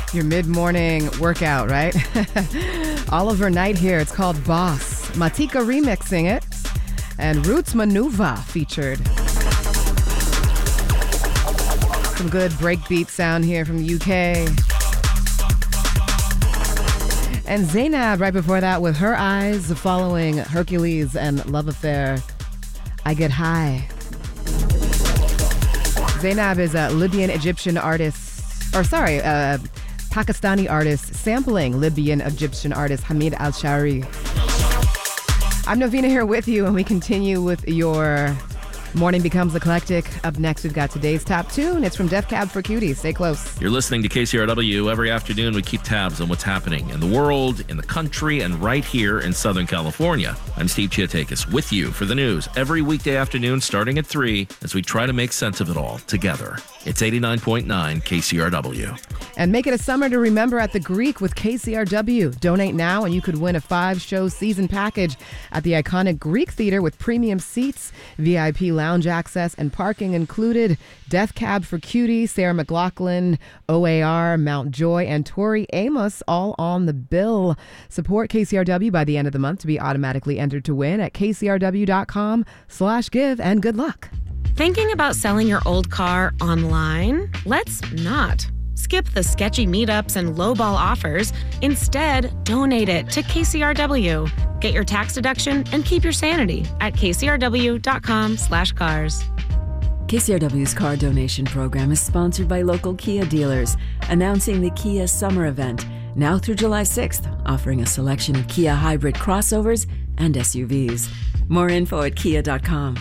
Your mid-morning workout, right? Oliver Knight here. It's called Boss. Matika remixing it. And Roots Manuva featured. Some good breakbeat sound here from the UK. And Zainab right before that with Her Eyes, following Hercules and Love Affair. I Get High. Zainab is a Libyan-Egyptian artist, Pakistani artist sampling Libyan-Egyptian artist Hamid Al-Shari. I'm Novena here with you, and we continue with your Morning Becomes Eclectic. Up next, we've got today's top tune. It's from Death Cab for Cutie. Stay close. You're listening to KCRW. Every afternoon, we keep tabs on what's happening in the world, in the country, and right here in Southern California. I'm Steve Chiatakis with you for the news every weekday afternoon starting at 3 as we try to make sense of it all together. It's 89.9 KCRW. And make it a summer to remember at the Greek with KCRW. Donate now and you could win a 5-show season package at the iconic Greek Theater with premium seats, VIP lounge access, and parking included. Death Cab for Cutie, Sarah McLachlan, OAR, Mount Joy, and Tori Amos all on the bill. Support KCRW by the end of the month to be automatically entered to win at kcrw.com/give, and good luck. Thinking about selling your old car online? Let's not. Skip the sketchy meetups and lowball offers. Instead, donate it to KCRW. Get your tax deduction and keep your sanity at kcrw.com/cars. KCRW's car donation program is sponsored by local Kia dealers, announcing the Kia Summer Event, now through July 6th, offering a selection of Kia hybrid crossovers and SUVs. More info at kia.com.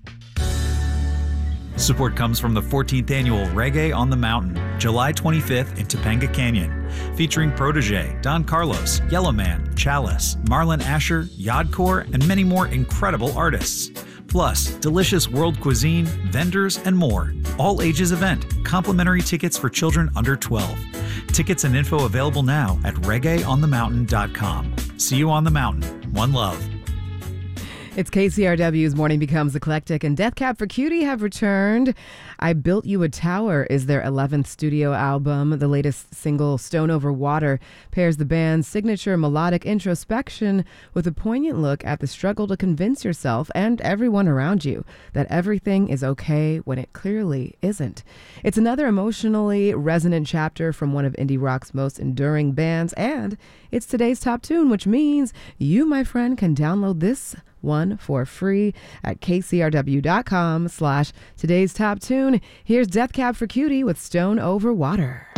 Support comes from the 14th Annual Reggae on the Mountain, July 25th in Topanga Canyon, featuring Protege, Don Carlos, Yellowman, Chalice, Marlon Asher, Yodcore, and many more incredible artists. Plus, delicious world cuisine, vendors, and more. All ages event. Complimentary tickets for children under 12. Tickets and info available now at reggaeonthemountain.com. See you on the mountain. One love. It's KCRW's Morning Becomes Eclectic, and Death Cab for Cutie have returned. I Built You a Tower is their 11th studio album. The latest single, Stone Over Water, pairs the band's signature melodic introspection with a poignant look at the struggle to convince yourself and everyone around you that everything is okay when it clearly isn't. It's another emotionally resonant chapter from one of indie rock's most enduring bands, and it's today's top tune, which means you, my friend, can download this one for free at kcrw.com/today's top tune. Here's Death Cab for Cutie with Stone Over Water.